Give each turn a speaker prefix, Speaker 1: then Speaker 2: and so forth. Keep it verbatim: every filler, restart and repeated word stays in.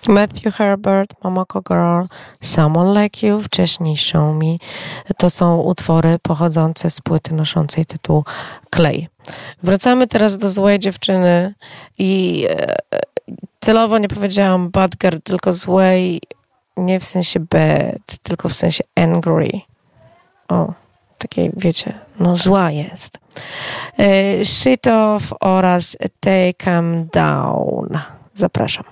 Speaker 1: Matthew Herbert, Momoko Girl, Someone Like You, wcześniej Show Me. To są utwory pochodzące z płyty noszącej tytuł Clay. Wracamy teraz do Złej Dziewczyny i e, celowo nie powiedziałam bad girl, tylko złej, nie w sensie bad, tylko w sensie angry. O, takiej, wiecie, no zła jest. E, Shit Off oraz Take 'em Down. Zapraszam.